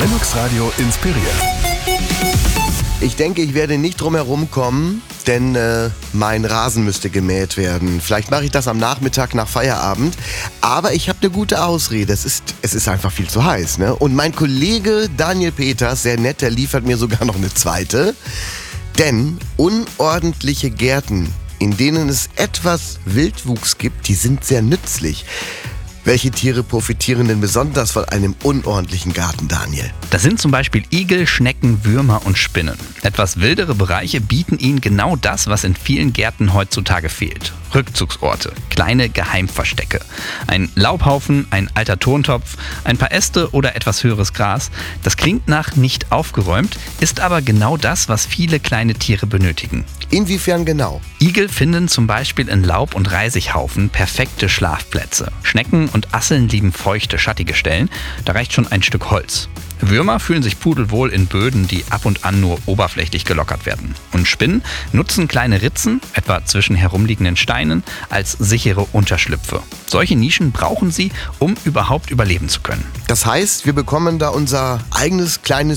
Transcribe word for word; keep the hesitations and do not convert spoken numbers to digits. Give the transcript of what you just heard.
Lennox Radio inspiriert. Ich denke, ich werde nicht drum herum kommen, denn äh, mein Rasen müsste gemäht werden. Vielleicht mache ich das am Nachmittag nach Feierabend. Aber ich habe eine gute Ausrede. Es ist, es ist einfach viel zu heiß, ne? Und mein Kollege Daniel Peters, sehr nett, der liefert mir sogar noch eine zweite. Denn unordentliche Gärten, in denen es etwas Wildwuchs gibt, die sind sehr nützlich. Welche Tiere profitieren denn besonders von einem unordentlichen Garten, Daniel? Das sind zum Beispiel Igel, Schnecken, Würmer und Spinnen. Etwas wildere Bereiche bieten ihnen genau das, was in vielen Gärten heutzutage fehlt. Rückzugsorte, kleine Geheimverstecke. Ein Laubhaufen, ein alter Tontopf, ein paar Äste oder etwas höheres Gras. Das klingt nach nicht aufgeräumt, ist aber genau das, was viele kleine Tiere benötigen. Inwiefern genau? Igel finden zum Beispiel in Laub- und Reisighaufen perfekte Schlafplätze. Schnecken und Asseln lieben feuchte, schattige Stellen. Da reicht schon ein Stück Holz. Würmer fühlen sich pudelwohl in Böden, die ab und an nur oberflächlich gelockert werden. Und Spinnen nutzen kleine Ritzen, etwa zwischen herumliegenden Steinen, als sichere Unterschlüpfe. Solche Nischen brauchen sie, um überhaupt überleben zu können. Das heißt, wir bekommen da unser eigenes kleines